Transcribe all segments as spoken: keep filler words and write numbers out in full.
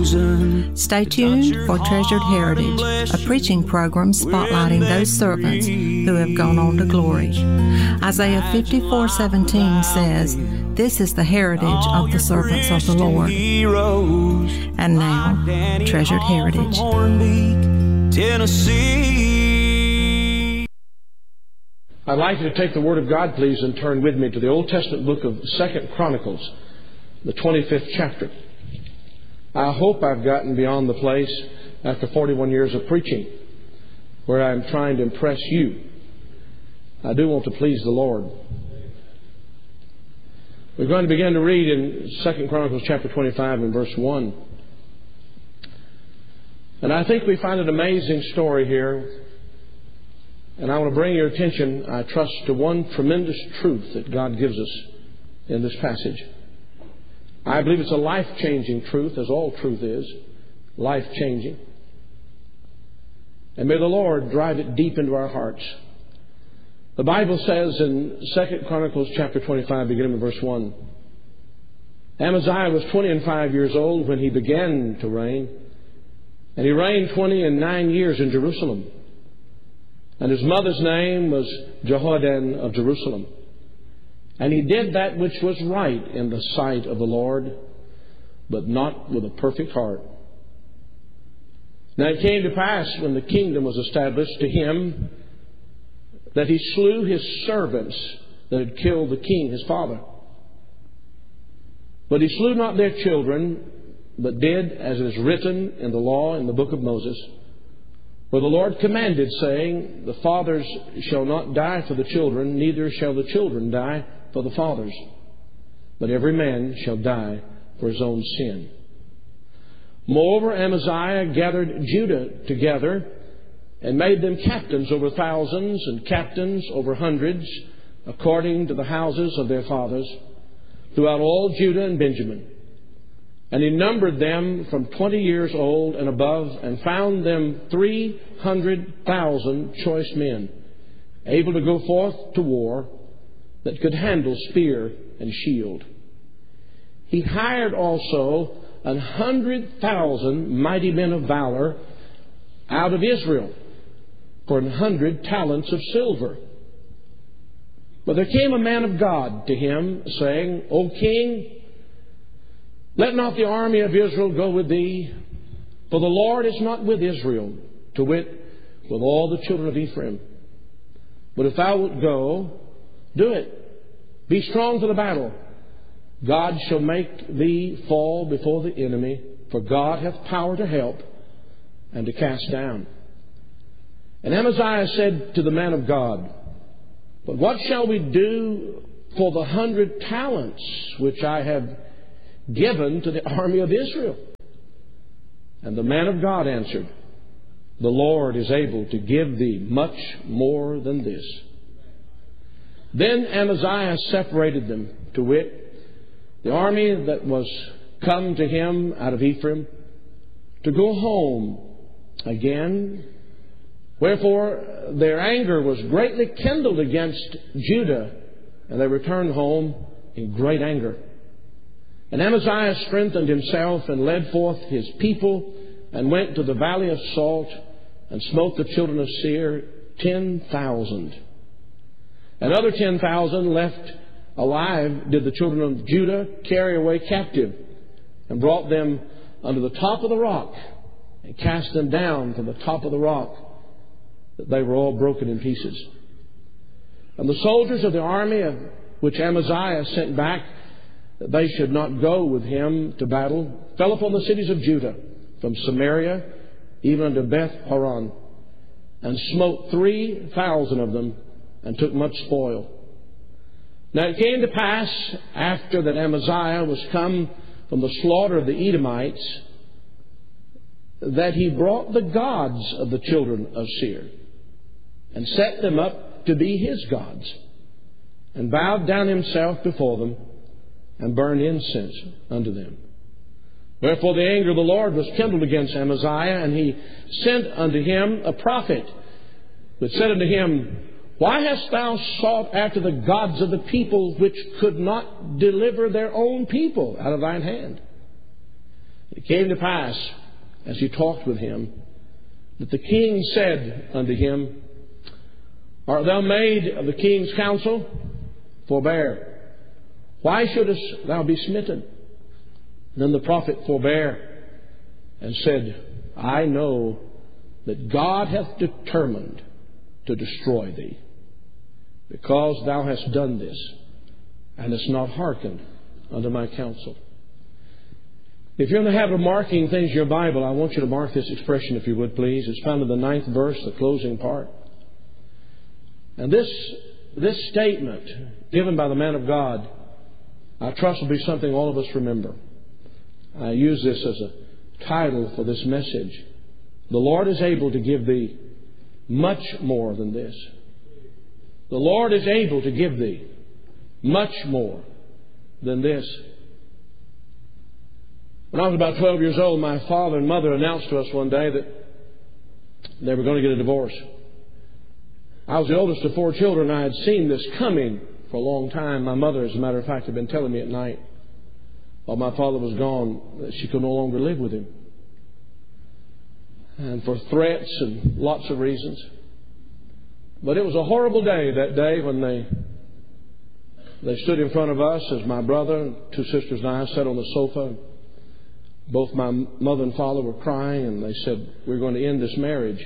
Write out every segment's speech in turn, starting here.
chosen. Stay tuned for Treasured Heritage, a preaching program spotlighting those servants who have gone on to glory. Isaiah fifty-four seventeen says, "This is the heritage of the servants of the Lord." And now, Treasured Heritage. Tennessee. I'd like you to take the Word of God, please, and turn with me to the Old Testament book of Second Chronicles, the twenty-fifth chapter. I hope I've gotten beyond the place after forty-one years of preaching where I'm trying to impress you. I do want to please the Lord. We're going to begin to read in Second Chronicles chapter twenty-five and verse one. And I think we find an amazing story here. And I want to bring your attention, I trust, to one tremendous truth that God gives us in this passage. I believe it's a life-changing truth, as all truth is, life-changing. And may the Lord drive it deep into our hearts. The Bible says in Second Chronicles chapter twenty-five, beginning with verse one, Amaziah was twenty and five years old when he began to reign, and he reigned twenty and nine years in Jerusalem. And his mother's name was Jehoaddan of Jerusalem. And he did that which was right in the sight of the Lord, but not with a perfect heart. Now it came to pass, when the kingdom was established to him, that he slew his servants that had killed the king, his father. But he slew not their children, but did as is written in the law in the book of Moses, where the Lord commanded, saying, "The fathers shall not die for the children, neither shall the children die for the fathers, but every man shall die for his own sin." Moreover, Amaziah gathered Judah together and made them captains over thousands and captains over hundreds, according to the houses of their fathers, throughout all Judah and Benjamin. And he numbered them from twenty years old and above, and found them three hundred thousand choice men, able to go forth to war, that could handle spear and shield. He hired also an hundred thousand mighty men of valor out of Israel for an hundred talents of silver. But there came a man of God to him, saying, "O king, let not the army of Israel go with thee, for the Lord is not with Israel, to wit, with all the children of Ephraim. But if thou wilt go, do it. Be strong for the battle. God shall make thee fall before the enemy, for God hath power to help and to cast down." And Amaziah said to the man of God, "But what shall we do for the hundred talents which I have given to the army of Israel?" And the man of God answered, "The Lord is able to give thee much more than this." Then Amaziah separated them, to wit, the army that was come to him out of Ephraim, to go home again. Wherefore their anger was greatly kindled against Judah, and they returned home in great anger. And Amaziah strengthened himself and led forth his people and went to the valley of Salt and smote the children of Seir, ten thousand. And other ten thousand left alive did the children of Judah carry away captive, and brought them unto the top of the rock, and cast them down from the top of the rock, that they were all broken in pieces. And the soldiers of the army of which Amaziah sent back, that they should not go with him to battle, fell upon the cities of Judah, from Samaria even unto Beth Horon, and smote three thousand of them, and took much spoil. Now it came to pass, after that Amaziah was come from the slaughter of the Edomites, that he brought the gods of the children of Seir, and set them up to be his gods, and bowed down himself before them, and burned incense unto them. Wherefore the anger of the Lord was kindled against Amaziah, and he sent unto him a prophet, which said unto him, "Why hast thou sought after the gods of the people, which could not deliver their own people out of thine hand? It came to pass, as he talked with him, that the king said unto him, Art thou made of the king's counsel? Forbear. Why shouldest thou be smitten? Then the prophet forbare and said, I know that God hath determined to destroy thee, because thou hast done this, and hast not hearkened unto my counsel. If you're in the habit of marking things in your Bible, I want you to mark this expression, if you would, please. It's found in the ninth verse, the closing part. And this, this statement, given by the man of God, I trust will be something all of us remember. I use this as a title for this message. The Lord is able to give thee much more than this. The Lord is able to give thee much more than this. When I was about twelve years old, my father and mother announced to us one day that they were going to get a divorce. I was the oldest of four children. I had seen this coming for a long time. My mother, as a matter of fact, had been telling me at night, while my father was gone, that she could no longer live with him. And for threats and lots of reasons. But it was a horrible day that day when they they stood in front of us as my brother and two sisters and I sat on the sofa. Both my mother and father were crying, and they said, we're going to end this marriage.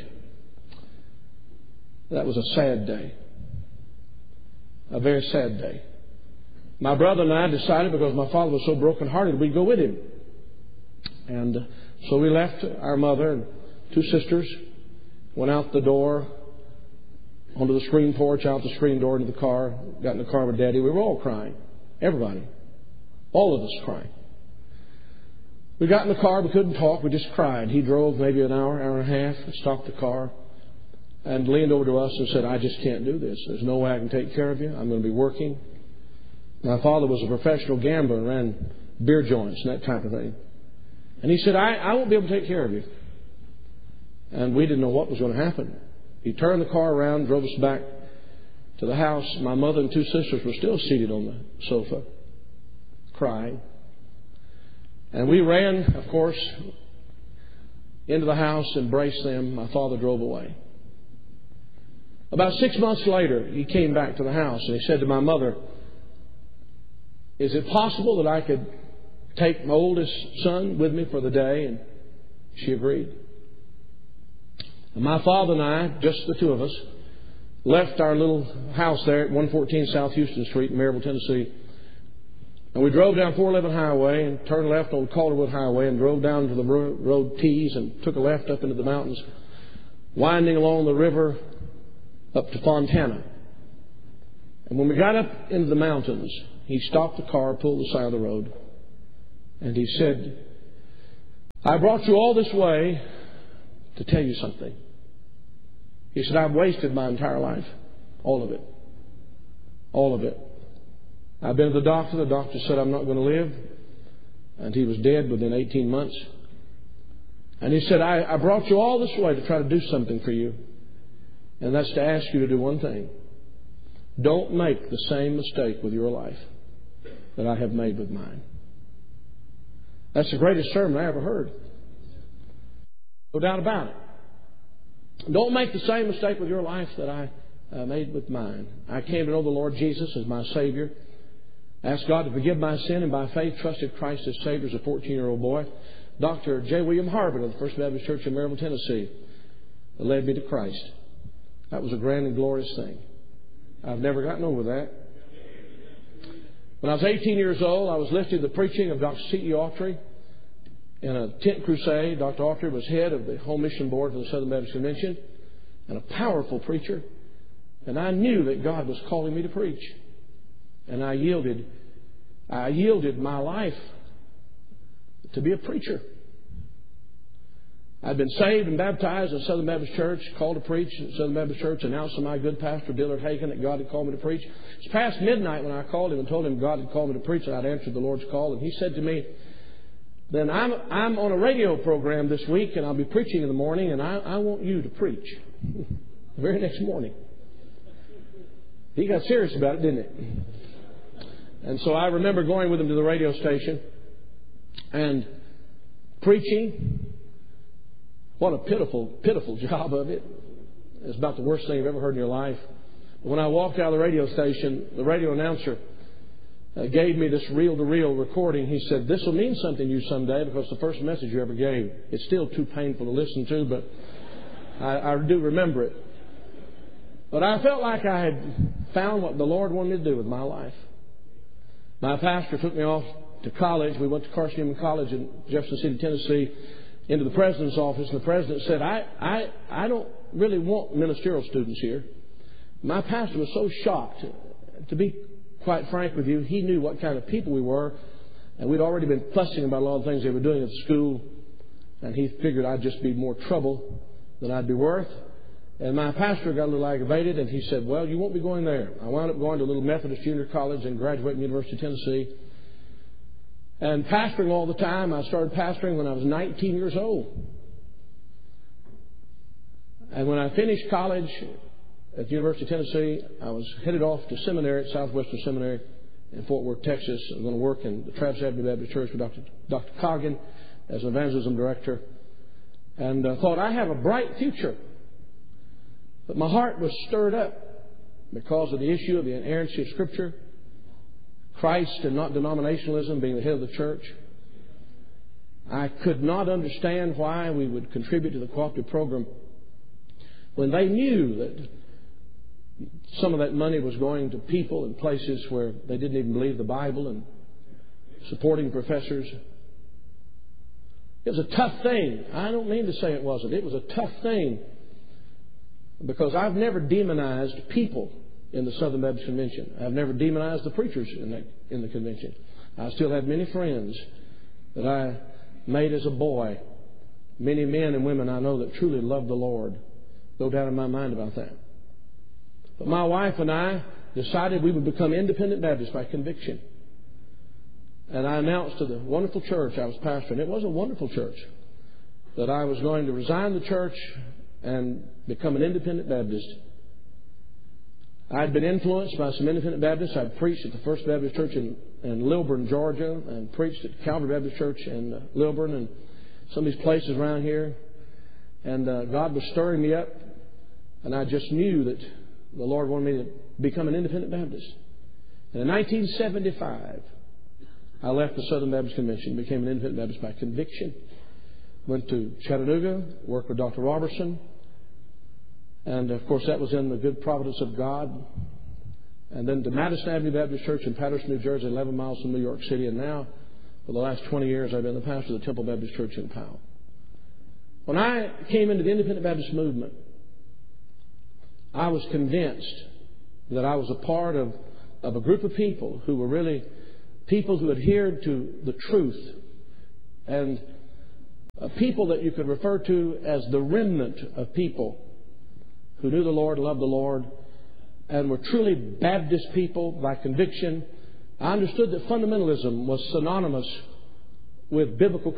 That was a sad day. A very sad day. My brother and I decided, because my father was so brokenhearted, we'd go with him. And so we left our mother and two sisters, went out the door, onto the screen porch, out the screen door, into the car, got in the car with Daddy. We were all crying. Everybody. All of us crying. We got in the car, we couldn't talk, we just cried. He drove maybe an hour, hour and a half, and stopped the car, and leaned over to us and said, I just can't do this. There's no way I can take care of you. I'm going to be working. My father was a professional gambler and ran beer joints and that type of thing. And he said, I, I won't be able to take care of you. And we didn't know what was going to happen. He turned the car around, drove us back to the house. My mother and two sisters were still seated on the sofa, crying. And we ran, of course, into the house, embraced them. My father drove away. About six months later, he came back to the house and he said to my mother, is it possible that I could take my oldest son with me for the day? And she agreed. And my father and I, just the two of us, left our little house there at one fourteen South Houston Street in Maryville, Tennessee. And we drove down four eleven Highway and turned left on Calderwood Highway and drove down to the road Tees and took a left up into the mountains, winding along the river up to Fontana. And when we got up into the mountains, he stopped the car, pulled the side of the road, and he said, I brought you all this way to tell you something. He said, I've wasted my entire life. All of it. All of it. I've been to the doctor. The doctor said I'm not going to live. And he was dead within eighteen months. And he said, I, I brought you all this way to try to do something for you. And that's to ask you to do one thing. Don't make the same mistake with your life that I have made with mine. That's the greatest sermon I ever heard. No doubt about it. Don't make the same mistake with your life that I uh, made with mine. I came to know the Lord Jesus as my Savior. Asked God to forgive my sin, and by faith trusted Christ as Savior as a fourteen-year-old boy. Doctor J. William Harbin of the First Baptist Church in Maryville, Tennessee, led me to Christ. That was a grand and glorious thing. I've never gotten over that. When I was eighteen years old, I was listening to the preaching of Doctor C E Autry in a tent crusade. Doctor Autry was head of the Home Mission Board for the Southern Baptist Convention and a powerful preacher. And I knew that God was calling me to preach. And I yielded, I yielded my life to be a preacher. I'd been saved and baptized in Southern Baptist Church, called to preach in Southern Baptist Church, announced to my good pastor, Dillard Hagen, that God had called me to preach. It was past midnight when I called him and told him God had called me to preach, and I'd answered the Lord's call. And he said to me, then I'm, I'm on a radio program this week, and I'll be preaching in the morning, and I, I want you to preach. The very next morning. He got serious about it, didn't he? And so I remember going with him to the radio station, and preaching. What a pitiful, pitiful job of it. It's about the worst thing you've ever heard in your life. When I walked out of the radio station, the radio announcer uh, gave me this reel-to-reel recording. He said, "This will mean something to you someday because the first message you ever gave." It's still too painful to listen to, but I, I do remember it. But I felt like I had found what the Lord wanted me to do with my life. My pastor took me off to college. We went to Carson Newman College in Jefferson City, Tennessee, into the president's office. And the president said, I, I, I don't really want ministerial students here. My pastor was so shocked. To be quite frank with you, he knew what kind of people we were. And we'd already been fussing about a lot of things they were doing at the school. And he figured I'd just be more trouble than I'd be worth. And my pastor got a little aggravated, and he said, "Well, you won't be going there." I wound up going to a little Methodist junior college and graduating University of Tennessee. And pastoring all the time. I started pastoring when I was nineteen years old. And when I finished college at the University of Tennessee, I was headed off to seminary at Southwestern Seminary in Fort Worth, Texas. I was going to work in the Travis Avenue Baptist Church with Doctor Doctor Coggin as an evangelism director. And I thought, I have a bright future. But my heart was stirred up because of the issue of the inerrancy of Scripture, Christ and not denominationalism being the head of the church. I could not understand why we would contribute to the cooperative program when they knew that some of that money was going to people in places where they didn't even believe the Bible and supporting professors. It was a tough thing. I don't mean to say it wasn't. It was a tough thing. Because I've never demonized people in the Southern Baptist Convention. I've never demonized the preachers in the, in the convention. I still have many friends that I made as a boy. Many men and women I know that truly love the Lord. No doubt in my mind about that. But my wife and I decided we would become independent Baptists by conviction. And I announced to the wonderful church I was pastoring, it was a wonderful church, that I was going to resign the church and become an independent Baptist. I'd been influenced by some independent Baptists. I'd preached at the First Baptist Church in, in Lilburn, Georgia, and preached at Calvary Baptist Church in uh, Lilburn and some of these places around here. And uh, God was stirring me up, and I just knew that the Lord wanted me to become an independent Baptist. And in nineteen seventy-five, I left the Southern Baptist Convention, became an independent Baptist by conviction. Went to Chattanooga, worked with Doctor Robertson. And, of course, that was in the good providence of God. And then to Madison Avenue Baptist Church in Patterson, New Jersey, eleven miles from New York City. And now, for the last twenty years, I've been the pastor of the Temple Baptist Church in Powell. When I came into the Independent Baptist movement, I was convinced that I was a part of, of a group of people who were really people who adhered to the truth, and uh, people that you could refer to as the remnant of people who knew the Lord, loved the Lord, and were truly Baptist people by conviction. I understood that fundamentalism was synonymous with biblical